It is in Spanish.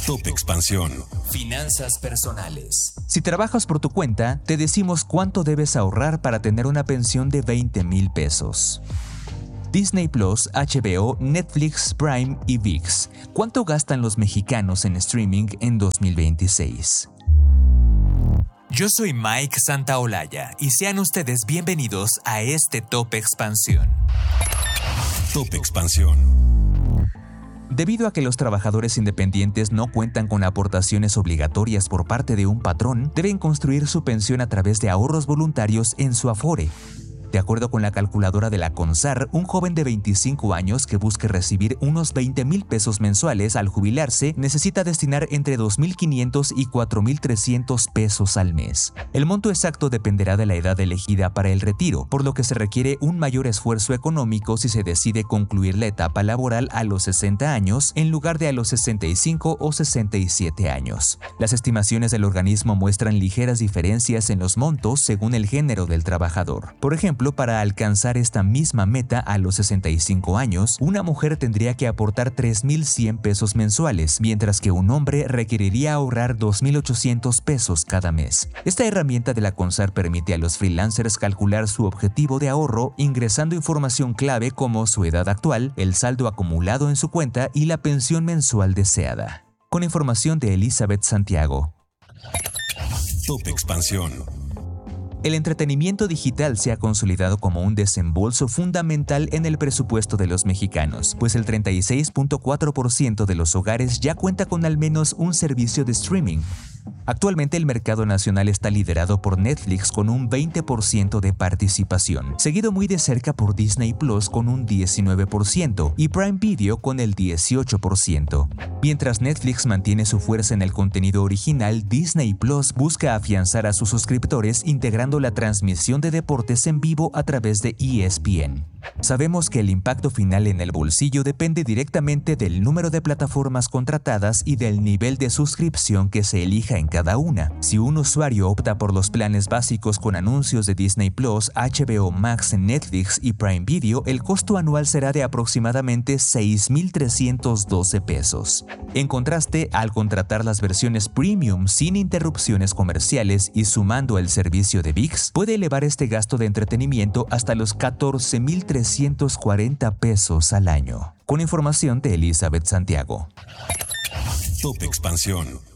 Top Expansión. Finanzas personales. Si trabajas por tu cuenta, te decimos cuánto debes ahorrar para tener una pensión de 20,000 pesos. Disney Plus, HBO, Netflix, Prime y ViX. ¿Cuánto gastan los mexicanos en streaming en 2026? Yo soy Mike Santaolalla y sean ustedes bienvenidos a este Top Expansión. Top Expansión. Debido a que los trabajadores independientes no cuentan con aportaciones obligatorias por parte de un patrón, deben construir su pensión a través de ahorros voluntarios en su Afore. De acuerdo con la calculadora de la CONSAR, un joven de 25 años que busque recibir unos 20,000 pesos mensuales al jubilarse necesita destinar entre 2,500 y 4,300 pesos al mes. El monto exacto dependerá de la edad elegida para el retiro, por lo que se requiere un mayor esfuerzo económico si se decide concluir la etapa laboral a los 60 años en lugar de a los 65 o 67 años. Las estimaciones del organismo muestran ligeras diferencias en los montos según el género del trabajador. Por ejemplo, para alcanzar esta misma meta a los 65 años, una mujer tendría que aportar 3,100 pesos mensuales, mientras que un hombre requeriría ahorrar 2,800 pesos cada mes. Esta herramienta de la CONSAR permite a los freelancers calcular su objetivo de ahorro ingresando información clave como su edad actual, el saldo acumulado en su cuenta y la pensión mensual deseada. Con información de Elizabeth Santiago. Top Expansión. El entretenimiento digital se ha consolidado como un desembolso fundamental en el presupuesto de los mexicanos, pues el 36.4% de los hogares ya cuenta con al menos un servicio de streaming. Actualmente el mercado nacional está liderado por Netflix con un 20% de participación, seguido muy de cerca por Disney Plus con un 19% y Prime Video con el 18%. Mientras Netflix mantiene su fuerza en el contenido original, Disney Plus busca afianzar a sus suscriptores integrando la transmisión de deportes en vivo a través de ESPN. Sabemos que el impacto final en el bolsillo depende directamente del número de plataformas contratadas y del nivel de suscripción que se elija en cada una. Si un usuario opta por los planes básicos con anuncios de Disney Plus, HBO Max, Netflix y Prime Video, el costo anual será de aproximadamente 6,312 pesos. En contraste, al contratar las versiones premium sin interrupciones comerciales y sumando el servicio de ViX, puede elevar este gasto de entretenimiento hasta los 14,340 pesos al año. Con información de Elizabeth Santiago. Top Expansión.